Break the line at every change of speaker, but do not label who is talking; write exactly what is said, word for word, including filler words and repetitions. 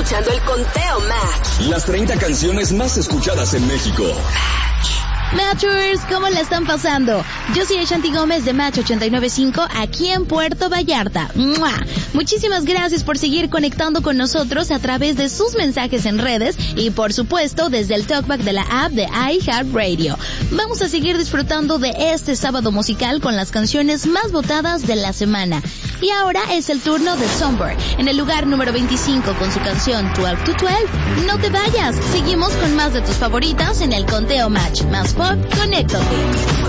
escuchando el Conteo Match.
Las treinta canciones más escuchadas en México.
Matchers, ¿cómo la están pasando? Yo soy Shanti Gómez de Match ochenta y nueve punto cinco aquí en Puerto Vallarta. ¡Mua! Muchísimas gracias por seguir conectando con nosotros a través de sus mensajes en redes y por supuesto desde el talkback de la app de iHeartRadio. Vamos a seguir disfrutando de este sábado musical con las canciones más votadas de la semana. Y ahora es el turno de Somber, en el lugar número veinticinco con su canción doce to doce. No te vayas, seguimos con más de tus favoritas en el Conteo Match. Más pop, conéctate.